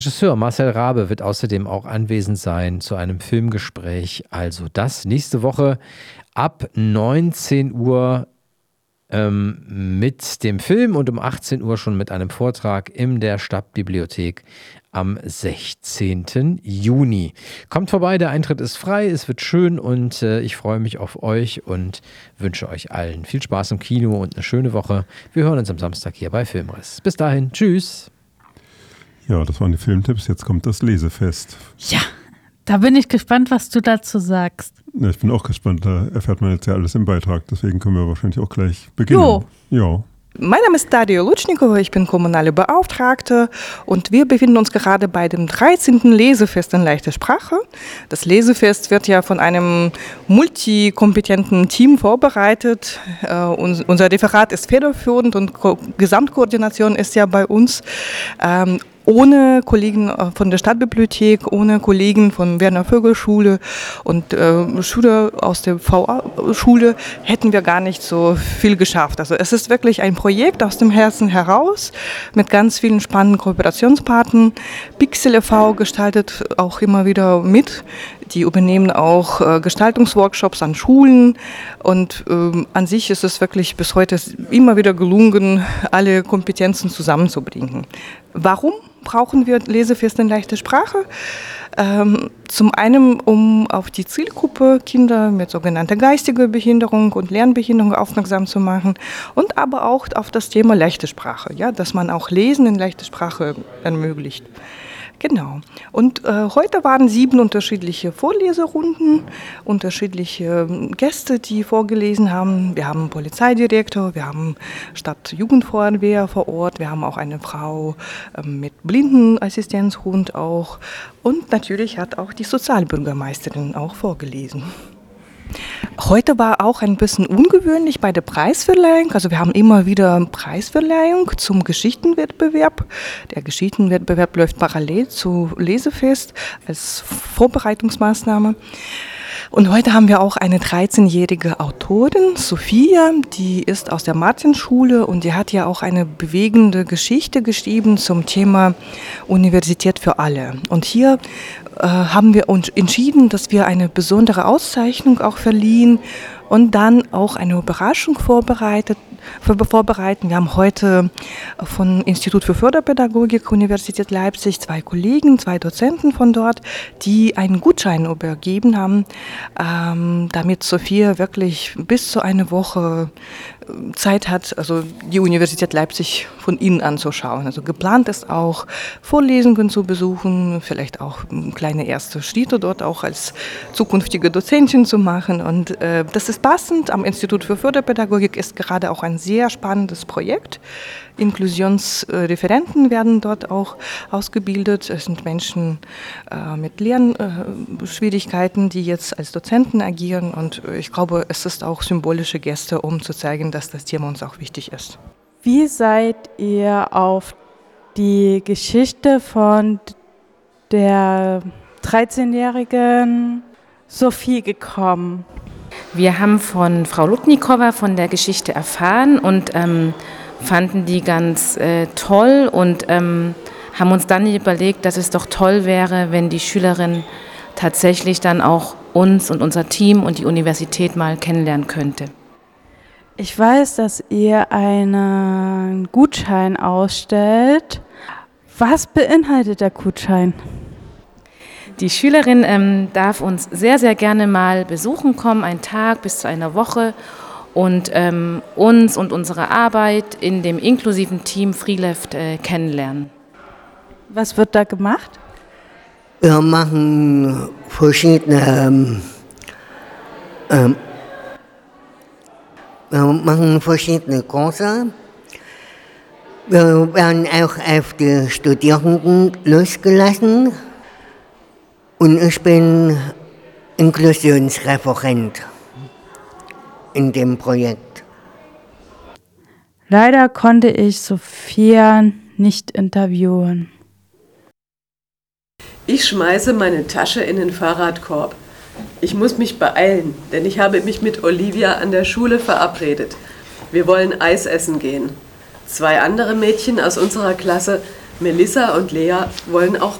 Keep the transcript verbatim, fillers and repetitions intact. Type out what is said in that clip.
Regisseur Marcel Rabe wird außerdem auch anwesend sein zu einem Filmgespräch. Also das nächste Woche ab neunzehn Uhr ähm, mit dem Film und um achtzehn Uhr schon mit einem Vortrag in der Stadtbibliothek am sechzehnten Juni. Kommt vorbei, der Eintritt ist frei, es wird schön und äh, ich freue mich auf euch und wünsche euch allen viel Spaß im Kino und eine schöne Woche. Wir hören uns am Samstag hier bei Filmriss. Bis dahin, tschüss. Ja, das waren die Filmtipps, jetzt kommt das Lesefest. Ja, da bin ich gespannt, was du dazu sagst. Ja, ich bin auch gespannt, da erfährt man jetzt ja alles im Beitrag, deswegen können wir wahrscheinlich auch gleich beginnen. Jo. Ja. Mein Name ist Daria Lutschnikova, ich bin kommunale Beauftragte und wir befinden uns gerade bei dem dreizehnten Lesefest in leichter Sprache. Das Lesefest wird ja von einem multikompetenten Team vorbereitet. Äh, uns, unser Referat ist federführend und Ko- Gesamtkoordination ist ja bei uns. Ähm, Ohne Kollegen von der Stadtbibliothek, ohne Kollegen von Werner-Vögel-Schule und äh, Schüler aus der V A-Schule hätten wir gar nicht so viel geschafft. Also es ist wirklich ein Projekt aus dem Herzen heraus mit ganz vielen spannenden Kooperationspartnern. Pixel e V gestaltet auch immer wieder mit. Die übernehmen auch äh, Gestaltungsworkshops an Schulen und ähm, an sich ist es wirklich bis heute immer wieder gelungen, alle Kompetenzen zusammenzubringen. Warum brauchen wir Lesefest in leichter Sprache? Ähm, zum einen, um auf die Zielgruppe Kinder mit sogenannter geistiger Behinderung und Lernbehinderung aufmerksam zu machen und aber auch auf das Thema leichte Sprache, ja, dass man auch Lesen in leichter Sprache ermöglicht. Genau. Und äh, heute waren sieben unterschiedliche Vorleserunden, unterschiedliche Gäste, die vorgelesen haben. Wir haben einen Polizeidirektor, wir haben Stadtjugendfeuerwehr vor Ort, wir haben auch eine Frau äh, mit Blindenassistenzhund auch. Und natürlich hat auch die Sozialbürgermeisterin auch vorgelesen. Heute war auch ein bisschen ungewöhnlich bei der Preisverleihung. Also wir haben immer wieder Preisverleihung zum Geschichtenwettbewerb. Der Geschichtenwettbewerb läuft parallel zu Lesefest als Vorbereitungsmaßnahme. Und heute haben wir auch eine dreizehnjährige Autorin, Sophia, die ist aus der Martinschule und die hat ja auch eine bewegende Geschichte geschrieben zum Thema Universität für alle. Und hier äh, haben wir uns entschieden, dass wir eine besondere Auszeichnung auch verliehen und dann auch eine Überraschung vorbereitet, vorbereiten. Wir haben heute vom Institut für Förderpädagogik Universität Leipzig zwei Kollegen, zwei Dozenten von dort, die einen Gutschein übergeben haben, ähm, damit Sophia wirklich bis zu einer Woche Zeit hat, also die Universität Leipzig von innen anzuschauen. Also geplant ist auch, Vorlesungen zu besuchen, vielleicht auch kleine erste Schritte dort auch als zukünftige Dozentin zu machen. Und äh, das ist passend. Am Institut für Förderpädagogik ist gerade auch ein sehr spannendes Projekt. Inklusionsreferenten werden dort auch ausgebildet. Es sind Menschen äh, mit Lernschwierigkeiten, die jetzt als Dozenten agieren. Und ich glaube, es ist auch symbolische Geste, um zu zeigen, dass das Thema uns auch wichtig ist. Wie seid ihr auf die Geschichte von der dreizehnjährigen Sophie gekommen? Wir haben von Frau Lutschnikova von der Geschichte erfahren und ähm, fanden die ganz äh, toll und ähm, haben uns dann überlegt, dass es doch toll wäre, wenn die Schülerin tatsächlich dann auch uns und unser Team und die Universität mal kennenlernen könnte. Ich weiß, dass ihr einen Gutschein ausstellt. Was beinhaltet der Gutschein? Die Schülerin ähm, darf uns sehr, sehr gerne mal besuchen kommen, einen Tag bis zu einer Woche und ähm, uns und unsere Arbeit in dem inklusiven Team Freeleft äh, kennenlernen. Was wird da gemacht? Wir machen verschiedene ähm, ähm, wir machen verschiedene Kurse. Wir werden auch auf die Studierenden losgelassen. Und ich bin Inklusionsreferent in dem Projekt. Leider konnte ich Sophia nicht interviewen. Ich schmeiße meine Tasche in den Fahrradkorb. Ich muss mich beeilen, denn ich habe mich mit Olivia an der Schule verabredet. Wir wollen Eis essen gehen. Zwei andere Mädchen aus unserer Klasse Melissa und Lea wollen auch